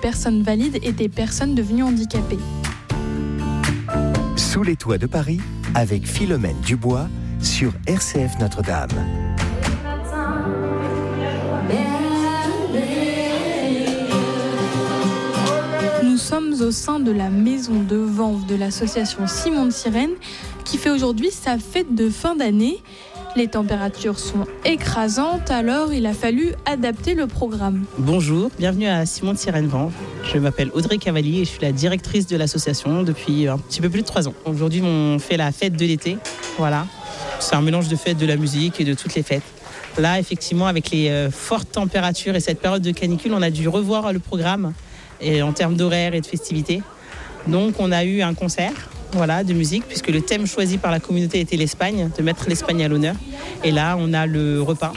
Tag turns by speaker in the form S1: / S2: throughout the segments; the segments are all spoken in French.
S1: personnes valides et des personnes devenues handicapées.
S2: Sous les toits de Paris, avec Philomène Dubois sur RCF Notre-Dame.
S1: Nous sommes au sein de la maison de Vanves de l'association Simon de Sirène qui fait aujourd'hui sa fête de fin d'année. Les températures sont écrasantes, alors il a fallu adapter le programme.
S3: Bonjour, bienvenue à Simon de Sirène Vanves. Je m'appelle Audrey Cavalier et je suis la directrice de l'association depuis un petit peu plus de 3 ans. Aujourd'hui, on fait la fête de l'été. Voilà. C'est un mélange de fêtes, de la musique et de toutes les fêtes. Là, effectivement, avec les fortes températures et cette période de canicule, on a dû revoir le programme et en termes d'horaire et de festivités. Donc, on a eu un concert. Voilà, de musique, puisque le thème choisi par la communauté était l'Espagne, de mettre l'Espagne à l'honneur. Et là, on a le repas.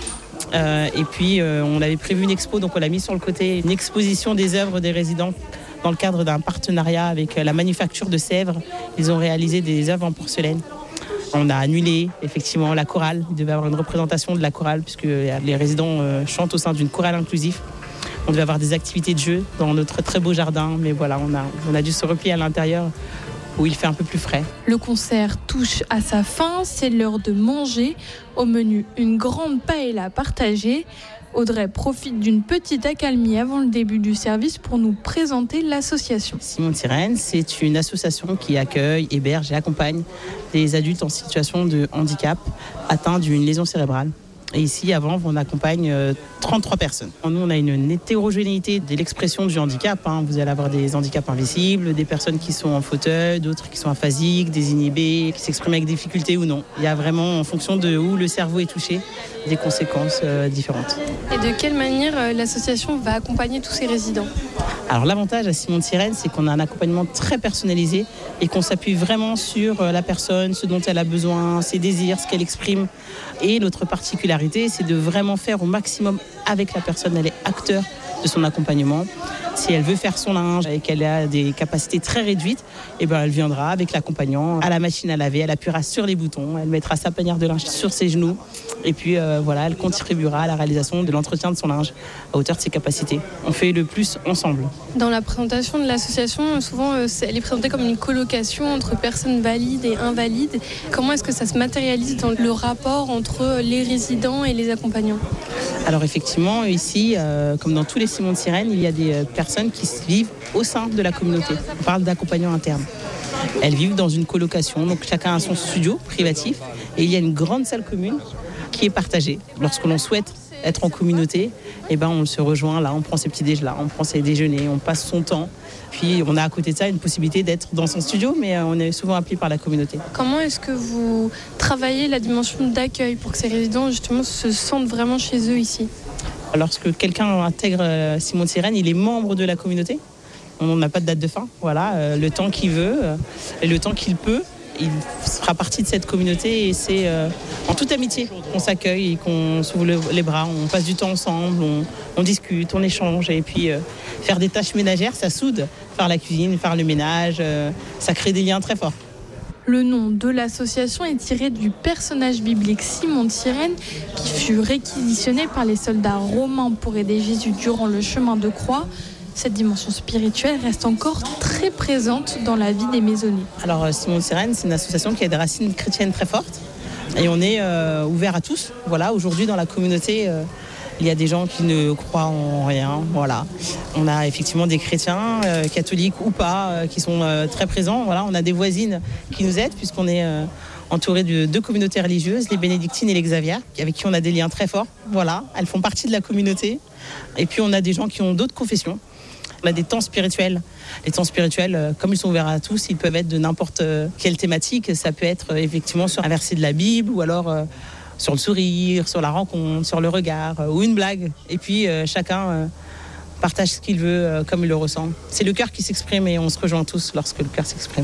S3: Et puis, on avait prévu une expo, donc on l'a mis sur le côté, une exposition des œuvres des résidents dans le cadre d'un partenariat avec la manufacture de Sèvres. Ils ont réalisé des œuvres en porcelaine. On a annulé, effectivement, la chorale. Il devait y avoir une représentation de la chorale, puisque les résidents chantent au sein d'une chorale inclusive. On devait avoir des activités de jeu dans notre très beau jardin, mais voilà, on a dû se replier à l'intérieur, où il fait un peu plus frais.
S1: Le concert touche à sa fin, c'est l'heure de manger. Au menu, une grande paella partagée. Audrey profite d'une petite accalmie avant le début du service pour nous présenter l'association.
S3: Simon de Sirène, c'est une association qui accueille, héberge et accompagne des adultes en situation de handicap atteints d'une lésion cérébrale. Et ici, à Vanves, on accompagne 33 personnes. Nous, on a une hétérogénéité de l'expression du handicap. Vous allez avoir des handicaps invisibles, des personnes qui sont en fauteuil, d'autres qui sont aphasiques, des inhibés, qui s'expriment avec difficulté ou non. Il y a vraiment, en fonction de où le cerveau est touché, des conséquences différentes.
S1: Et de quelle manière l'association va accompagner tous ces résidents ?
S3: Alors l'avantage à Simon de Sirène, c'est qu'on a un accompagnement très personnalisé et qu'on s'appuie vraiment sur la personne, ce dont elle a besoin, ses désirs, ce qu'elle exprime. Et l'autre particularité, c'est de vraiment faire au maximum avec la personne. Elle est acteur de son accompagnement. Si elle veut faire son linge et qu'elle a des capacités très réduites, elle viendra avec l'accompagnant à la machine à laver, elle appuiera sur les boutons, elle mettra sa panière de linge sur ses genoux et puis elle contribuera à la réalisation de l'entretien de son linge à hauteur de ses capacités. On fait le plus ensemble.
S1: Dans la présentation de l'association, souvent elle est présentée comme une colocation entre personnes valides et invalides. Comment est-ce que ça se matérialise dans le rapport entre les résidents et les accompagnants ?
S3: Alors effectivement, ici, comme dans tous les Simons de Sirène, il y a des personnes qui vivent au sein de la communauté. On parle d'accompagnants internes. Elles vivent dans une colocation, donc chacun a son studio privatif et il y a une grande salle commune qui est partagée. Lorsque l'on souhaite être en communauté, on se rejoint là, on prend ses petits déjeuners là, on prend ses déjeuners, on passe son temps. Puis on a à côté de ça une possibilité d'être dans son studio, mais on est souvent appelé par la communauté.
S1: Comment est-ce que vous travaillez la dimension d'accueil pour que ces résidents justement se sentent vraiment chez eux ici ?
S3: Lorsque quelqu'un intègre Simon de Sirène, il est membre de la communauté. On n'a pas de date de fin. Voilà, le temps qu'il veut et le temps qu'il peut, il fera partie de cette communauté et c'est en toute amitié qu'on s'accueille et qu'on s'ouvre les bras, on passe du temps ensemble, on discute, on échange et puis faire des tâches ménagères, ça soude. Faire la cuisine, faire le ménage, ça crée des liens très forts.
S1: Le nom de l'association est tiré du personnage biblique Simon de Sirène qui fut réquisitionné par les soldats romains pour aider Jésus durant le chemin de croix. Cette dimension spirituelle reste encore très présente dans la vie des maisonnés.
S3: Alors Simon de Sirène, c'est une association qui a des racines chrétiennes très fortes et on est ouvert à tous. Voilà, aujourd'hui dans la communauté, il y a des gens qui ne croient en rien. Voilà. On a effectivement des chrétiens, catholiques ou pas, qui sont très présents. Voilà, on a des voisines qui nous aident puisqu'on est entouré de 2 communautés religieuses, les bénédictines et les Xavier, avec qui on a des liens très forts. Voilà, elles font partie de la communauté. Et puis on a des gens qui ont d'autres confessions. On a des temps spirituels. Les temps spirituels, comme ils sont ouverts à tous, ils peuvent être de n'importe quelle thématique. Ça peut être effectivement sur un verset de la Bible ou alors sur le sourire, sur la rencontre, sur le regard ou une blague. Et puis chacun partage ce qu'il veut comme il le ressent. C'est le cœur qui s'exprime et on se rejoint tous lorsque le cœur s'exprime.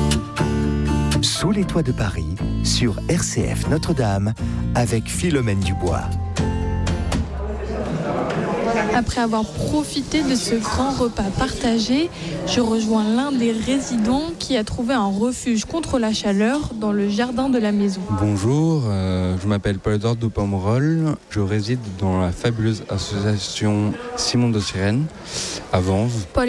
S2: Sous les toits de Paris, sur RCF Notre-Dame, avec Philomène Dubois.
S1: Après avoir profité de ce grand repas partagé, je rejoins l'un des résidents qui a trouvé un refuge contre la chaleur dans le jardin de la maison.
S4: Bonjour, je m'appelle Paul-Edouard de Pomerol. Je réside dans la fabuleuse association Simon de Sirène à Vanves.